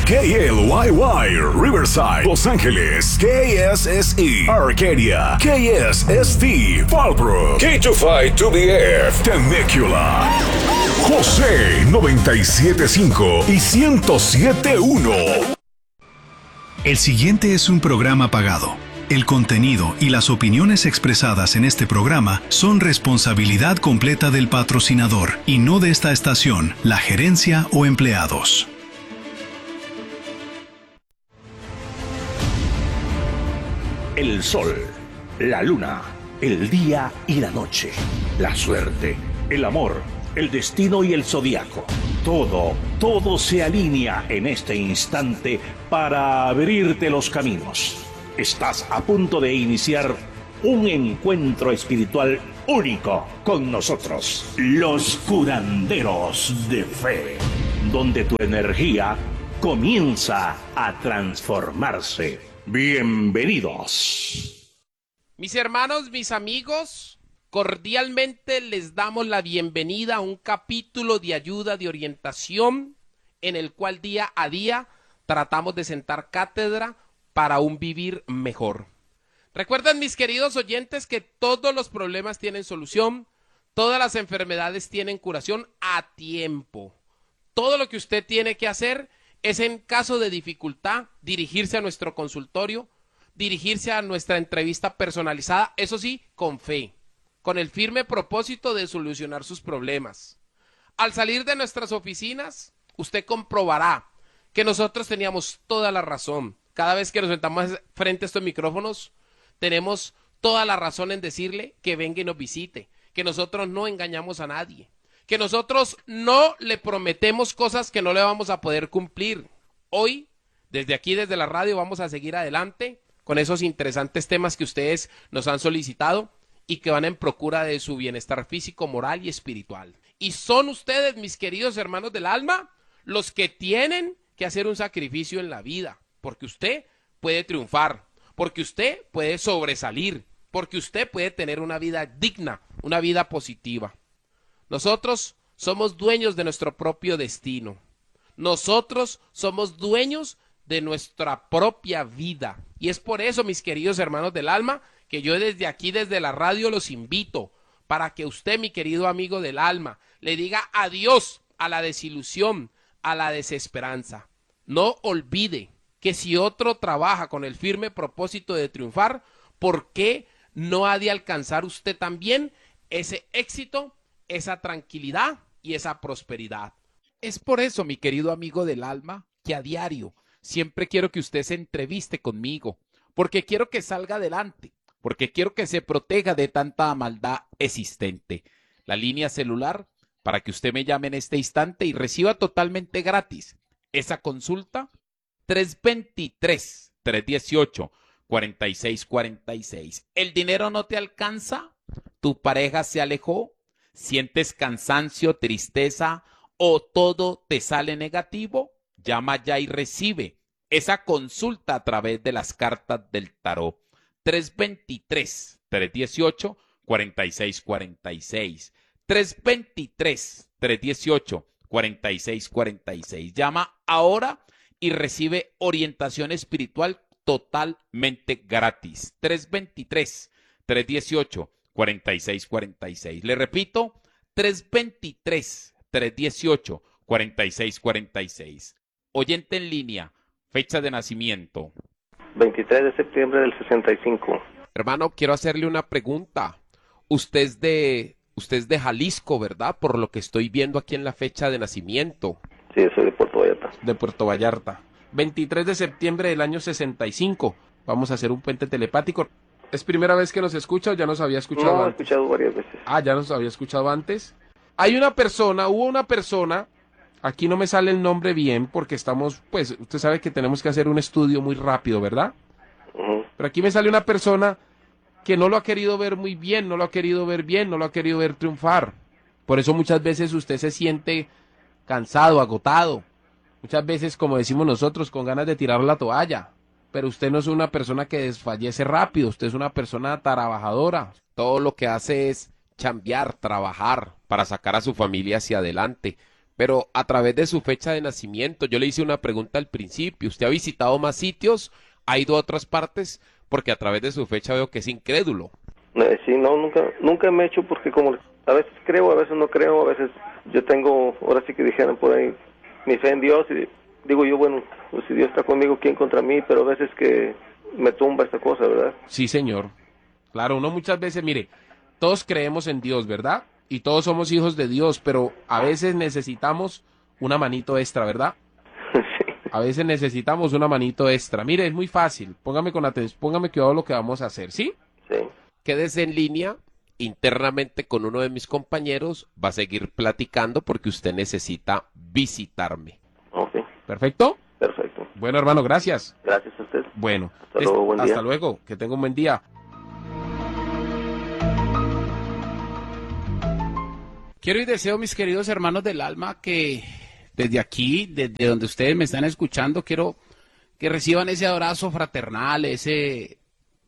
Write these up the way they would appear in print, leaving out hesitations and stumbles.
KLYY, Riverside, Los Ángeles, KSSE, Arcadia, KSST, Fallbrook, K25-2BF, Temecula, José 97.5 y 107.1. El siguiente es un programa pagado. El contenido y las opiniones expresadas en este programa son responsabilidad completa del patrocinador y no de esta estación, la gerencia o empleados. El sol, la luna, el día y la noche, la suerte, el amor, el destino y el zodiaco. Todo se alinea en este instante para abrirte los caminos. Estás a punto de iniciar un encuentro espiritual único con nosotros, los curanderos de fe, donde tu energía comienza a transformarse. Bienvenidos. Mis hermanos, mis amigos, cordialmente les damos la bienvenida a un capítulo de ayuda, de orientación, en el cual día a día tratamos de sentar cátedra para un vivir mejor. Recuerden, mis queridos oyentes, que todos los problemas tienen solución, todas las enfermedades tienen curación a tiempo. Todo lo que usted tiene que hacer es, en caso de dificultad, dirigirse a nuestro consultorio, dirigirse a nuestra entrevista personalizada, eso sí, con fe, con el firme propósito de solucionar sus problemas. Al salir de nuestras oficinas, usted comprobará que nosotros teníamos toda la razón. Cada vez que nos sentamos frente a estos micrófonos, tenemos toda la razón en decirle que venga y nos visite, que nosotros no engañamos a nadie, que nosotros no le prometemos cosas que no le vamos a poder cumplir. Hoy, desde aquí, desde la radio, vamos a seguir adelante con esos interesantes temas que ustedes nos han solicitado y que van en procura de su bienestar físico, moral y espiritual. Y son ustedes, mis queridos hermanos del alma, los que tienen que hacer un sacrificio en la vida, porque usted puede triunfar, porque usted puede sobresalir, porque usted puede tener una vida digna, una vida positiva. Nosotros somos dueños de nuestro propio destino. Nosotros somos dueños de nuestra propia vida. Y es por eso, mis queridos hermanos del alma, que yo desde aquí, desde la radio, los invito para que usted, mi querido amigo del alma, le diga adiós a la desilusión, a la desesperanza. No olvide que si otro trabaja con el firme propósito de triunfar, ¿por qué no ha de alcanzar usted también ese éxito, esa tranquilidad y esa prosperidad? Es por eso, mi querido amigo del alma, que a diario siempre quiero que usted se entreviste conmigo, porque quiero que salga adelante, porque quiero que se proteja de tanta maldad existente. La línea celular para que usted me llame en este instante y reciba totalmente gratis esa consulta, 323-318-4646. ¿El dinero no te alcanza? ¿Tu pareja se alejó? ¿Sientes cansancio, tristeza o todo te sale negativo? Llama ya y recibe esa consulta a través de las cartas del tarot. 323-318-4646. 323-318-4646. Llama ahora y recibe orientación espiritual totalmente gratis. 323-318-4646. Le repito, 323-318-4646. Oyente en línea, fecha de nacimiento. 23 de septiembre del 65. Hermano, quiero hacerle una pregunta. Usted es de Jalisco, ¿verdad? Por lo que estoy viendo aquí en la fecha de nacimiento. Sí, soy de Puerto Vallarta. De Puerto Vallarta. 23 de septiembre del año 65. Vamos a hacer un puente telepático. ¿Es primera vez que nos escucha o ya nos había escuchado antes? No, he escuchado varias veces. Ah, ya nos había escuchado antes. Hubo una persona, aquí no me sale el nombre bien porque estamos, pues, usted sabe que tenemos que hacer un estudio muy rápido, ¿verdad? Pero aquí me sale una persona que no lo ha querido ver muy bien, no lo ha querido ver bien, no lo ha querido ver triunfar. Por eso muchas veces usted se siente cansado, agotado. Muchas veces, como decimos nosotros, con ganas de tirar la toalla. Pero usted no es una persona que desfallece rápido, usted es una persona trabajadora. Todo lo que hace es chambear, trabajar para sacar a su familia hacia adelante. Pero a través de su fecha de nacimiento, yo le hice una pregunta al principio. ¿Usted ha visitado más sitios? ¿Ha ido a otras partes? Porque a través de su fecha veo que es incrédulo. Sí, no, nunca me he hecho porque como a veces creo, a veces no creo, a veces yo tengo, ahora sí que dijeran por ahí, mi fe en Dios y digo yo, bueno, pues si Dios está conmigo, ¿quién contra mí? Pero a veces que me tumba esta cosa, ¿verdad? Sí, señor. Claro, uno muchas veces, mire, todos creemos en Dios, ¿verdad? Y todos somos hijos de Dios, pero a veces necesitamos una manito extra, ¿verdad? Sí, A veces necesitamos una manito extra. Mire, es muy fácil. Póngame con atención, póngame cuidado lo que vamos a hacer, ¿sí? sí. Quédese en línea internamente con uno de mis compañeros. Va a seguir platicando porque usted necesita visitarme. Ok, ¿Perfecto? perfecto. Bueno, hermano, gracias. Gracias a usted. Bueno, Hasta luego, buen día. hasta luego. Que tenga un buen día. Quiero y deseo, mis queridos hermanos del alma, que desde aquí, desde donde ustedes me están escuchando, quiero que reciban ese abrazo fraternal, ese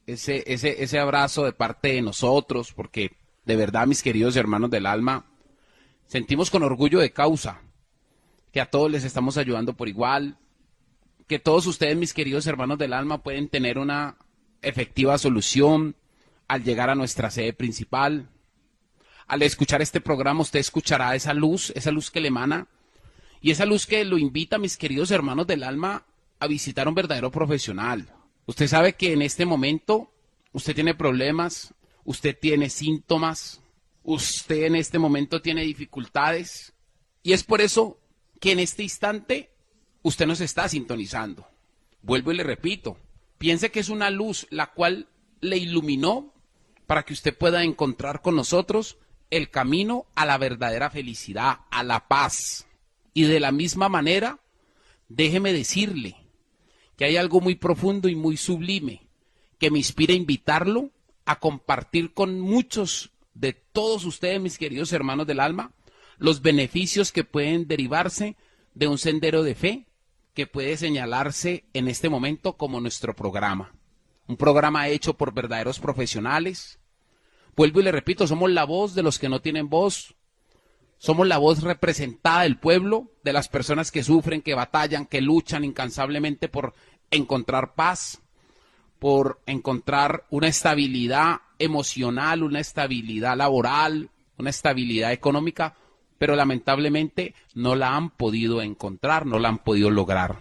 abrazo de parte de nosotros, porque de verdad, mis queridos hermanos del alma, sentimos con orgullo de causa que a todos les estamos ayudando por igual, que todos ustedes, mis queridos hermanos del alma, pueden tener una efectiva solución al llegar a nuestra sede principal. Al escuchar este programa, usted escuchará esa luz que le emana, y esa luz que lo invita, mis queridos hermanos del alma, a visitar a un verdadero profesional. Usted sabe que en este momento usted tiene problemas, usted tiene síntomas, usted en este momento tiene dificultades, y es por eso que en este instante usted nos está sintonizando. Vuelvo y le repito, piense que es una luz la cual le iluminó para que usted pueda encontrar con nosotros el camino a la verdadera felicidad, a la paz. Y de la misma manera, déjeme decirle que hay algo muy profundo y muy sublime que me inspira a invitarlo a compartir con muchos de todos ustedes, mis queridos hermanos del alma, los beneficios que pueden derivarse de un sendero de fe que puede señalarse en este momento como nuestro programa. Un programa hecho por verdaderos profesionales. Vuelvo y le repito, somos la voz de los que no tienen voz. Somos la voz representada del pueblo, de las personas que sufren, que batallan, que luchan incansablemente por encontrar paz, por encontrar una estabilidad emocional, una estabilidad laboral, una estabilidad económica, pero lamentablemente no la han podido encontrar, no la han podido lograr.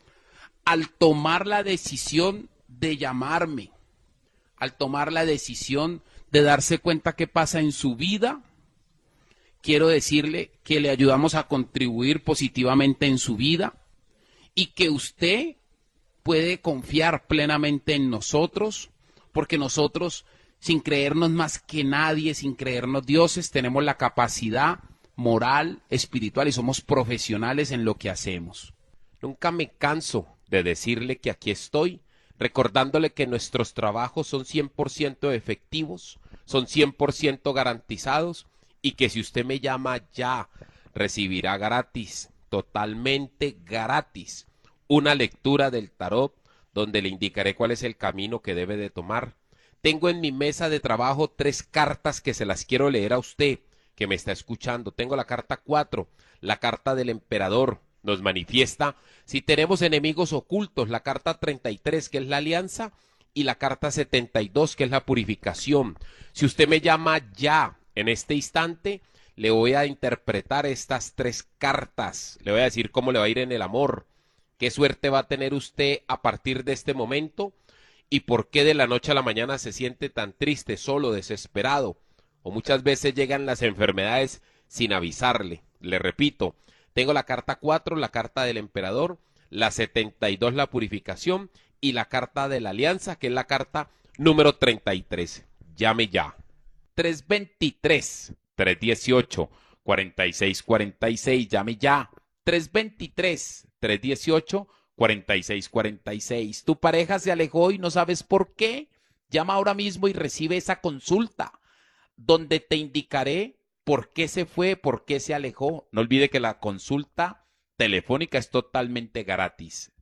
Al tomar la decisión de llamarme, al tomar la decisión de darse cuenta qué pasa en su vida, quiero decirle que le ayudamos a contribuir positivamente en su vida y que usted puede confiar plenamente en nosotros, porque nosotros, sin creernos más que nadie, sin creernos dioses, tenemos la capacidad moral, espiritual y somos profesionales en lo que hacemos. Nunca me canso de decirle que aquí estoy, recordándole que nuestros trabajos son 100% efectivos, son 100% garantizados y que si usted me llama ya, recibirá gratis, totalmente gratis, una lectura del tarot donde le indicaré cuál es el camino que debe de tomar. Tengo en mi mesa de trabajo 3 cartas que se las quiero leer a usted que me está escuchando. Tengo la carta 4, la carta del emperador, nos manifiesta si tenemos enemigos ocultos, la carta 33 que es la alianza y la carta 72 que es la purificación. Si usted me llama ya en este instante, le voy a interpretar estas 3 cartas, le voy a decir cómo le va a ir en el amor, qué suerte va a tener usted a partir de este momento y por qué de la noche a la mañana se siente tan triste, solo, desesperado, o muchas veces llegan las enfermedades sin avisarle. Le repito, tengo la carta 4, la carta del emperador, la 72, la purificación, y la carta de la alianza, que es la carta número 33. Llame ya. 323-318-4646, llame ya. 323-318-4646. Tu pareja se alejó y no sabes por qué. Llama ahora mismo y recibe esa consulta, donde te indicaré por qué se fue, por qué se alejó. No olvide que la consulta telefónica es totalmente gratis.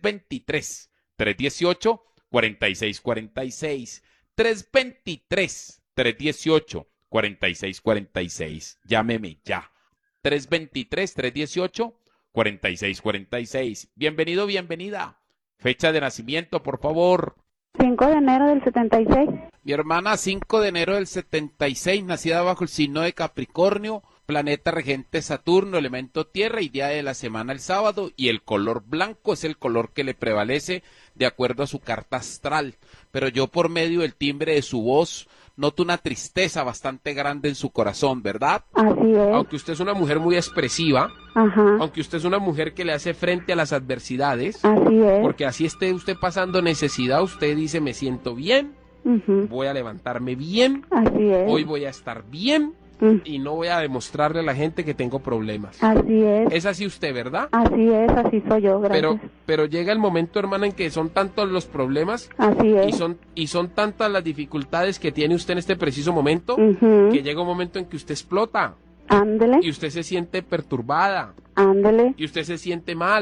323-318-4646. 323-318-4646. Llámeme ya. 323-318-4646. Bienvenido, bienvenida. Fecha de nacimiento, por favor. 5 de enero del 76. Mi hermana, 5 de enero del 76, nacida bajo el signo de Capricornio, planeta regente Saturno, elemento tierra y día de la semana el sábado, y el color blanco es el color que le prevalece de acuerdo a su carta astral. Pero yo, por medio del timbre de su voz, noto una tristeza bastante grande en su corazón, ¿verdad? Así es. Aunque usted es una mujer muy expresiva, Ajá. aunque usted es una mujer que le hace frente a las adversidades, Así es. porque así esté usted pasando necesidad, usted dice, me siento bien, Ujú. voy a levantarme bien, Así es. hoy voy a estar bien Mm. y no voy a demostrarle a la gente que tengo problemas. Así es. Es así usted, ¿verdad? Así soy yo, gracias. Pero llega el momento, hermana, en que son tantos los problemas Así es. y son tantas las dificultades que tiene usted en este preciso momento, Ujú. que llega un momento en que usted explota Ándele, y usted se siente perturbada ándele. y usted se siente mal.